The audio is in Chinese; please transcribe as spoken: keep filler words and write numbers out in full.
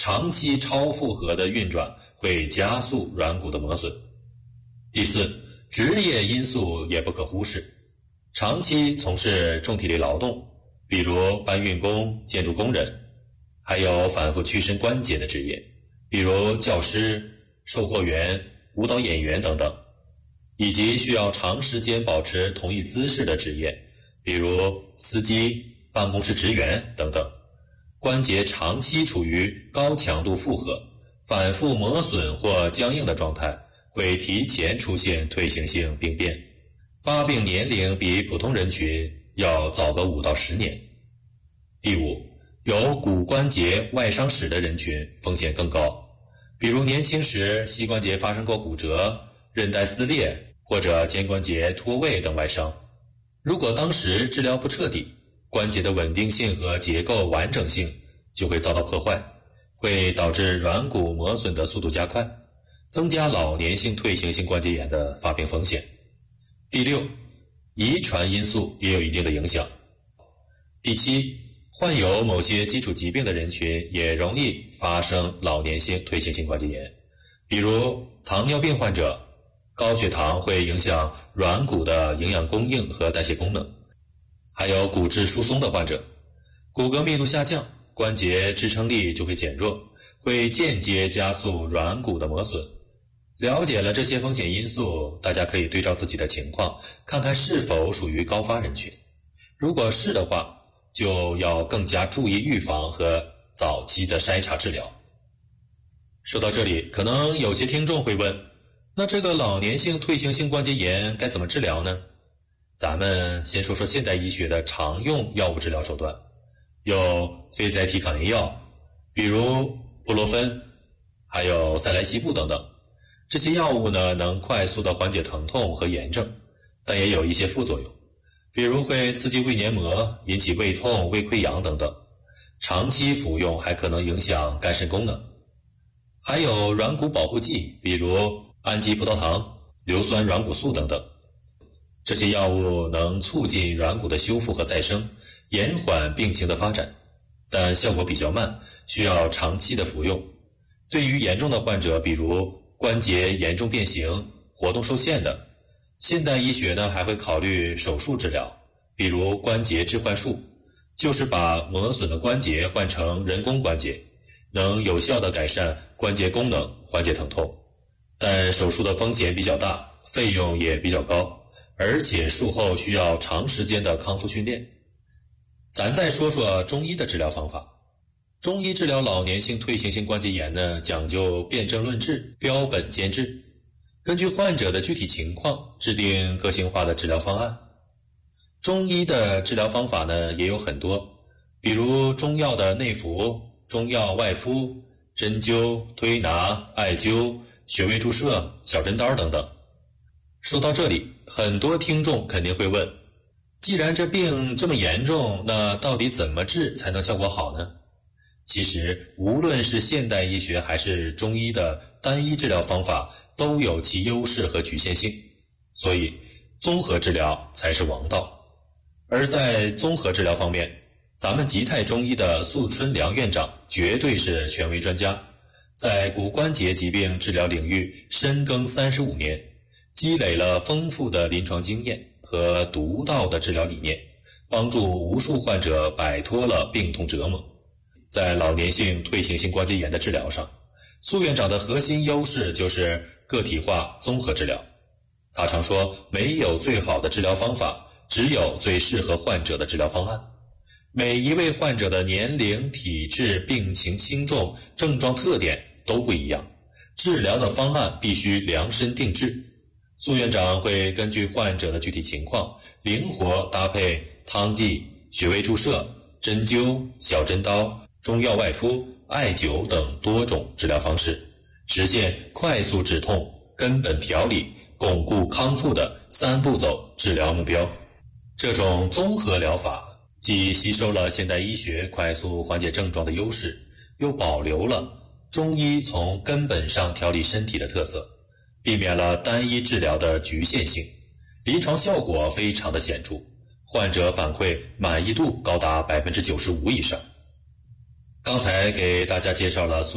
长期超负荷的运转会加速软骨的磨损。第四，职业因素也不可忽视。长期从事重体力劳动，比如搬运工、建筑工人，还有反复屈伸关节的职业，比如教师、售货员、舞蹈演员等等，以及需要长时间保持同一姿势的职业，比如司机、办公室职员等等。关节长期处于高强度负荷、反复磨损或僵硬的状态，会提前出现退行性病变，发病年龄比普通人群要早个五到十年。第五，有骨关节外伤史的人群风险更高，比如年轻时膝关节发生过骨折、韧带撕裂或者肩关节脱位等外伤。如果当时治疗不彻底，关节的稳定性和结构完整性就会遭到破坏，会导致软骨磨损的速度加快，增加老年性退行性关节炎的发病风险。第六，遗传因素也有一定的影响。第七，患有某些基础疾病的人群也容易发生老年性退行性关节炎，比如糖尿病患者，高血糖会影响软骨的营养供应和代谢功能，还有骨质疏松的患者，骨骼密度下降，关节支撑力就会减弱，会间接加速软骨的磨损。了解了这些风险因素，大家可以对照自己的情况，看看是否属于高发人群。如果是的话，就要更加注意预防和早期的筛查治疗。说到这里，可能有些听众会问，那这个老年性退行性关节炎该怎么治疗呢？咱们先说说现代医学的常用药物治疗手段，有非甾体抗炎药，比如布洛芬，还有塞莱西布等等。这些药物呢，能快速的缓解疼痛和炎症，但也有一些副作用，比如会刺激胃黏膜，引起胃痛、胃溃疡等等。长期服用还可能影响肝肾功能。还有软骨保护剂，比如氨基葡萄糖、硫酸软骨素等等。这些药物能促进软骨的修复和再生，延缓病情的发展，但效果比较慢，需要长期的服用。对于严重的患者，比如关节严重变形、活动受限的，现代医学呢还会考虑手术治疗，比如关节置换术，就是把磨损的关节换成人工关节，能有效地改善关节功能，缓解疼痛。但手术的风险比较大，费用也比较高，而且术后需要长时间的康复训练。咱再说说中医的治疗方法。中医治疗老年性退行性关节炎呢，讲究辨证论治，标本兼治，根据患者的具体情况制定个性化的治疗方案。中医的治疗方法呢也有很多，比如中药的内服、中药外敷、针灸、推拿、艾灸、穴位注射、小针刀等等。说到这里，很多听众肯定会问，既然这病这么严重，那到底怎么治才能效果好呢？其实无论是现代医学还是中医的单一治疗方法都有其优势和局限性，所以综合治疗才是王道。而在综合治疗方面，咱们吉泰中医的宿春良院长绝对是权威专家，在骨关节疾病治疗领域深耕三十五年，积累了丰富的临床经验和独到的治疗理念，帮助无数患者摆脱了病痛折磨。在老年性退行性关节炎的治疗上，苏院长的核心优势就是个体化综合治疗。他常说，没有最好的治疗方法，只有最适合患者的治疗方案。每一位患者的年龄、体质、病情轻重、症状特点都不一样，治疗的方案必须量身定制。苏院长会根据患者的具体情况，灵活搭配汤剂、穴位注射、针灸、小针刀、中药外敷、艾灸等多种治疗方式，实现快速止痛、根本调理、巩固康复的三步走治疗目标。这种综合疗法既吸收了现代医学快速缓解症状的优势，又保留了中医从根本上调理身体的特色，避免了单一治疗的局限性，临床效果非常的显著，患者反馈满意度高达 百分之九十五 以上。刚才给大家介绍了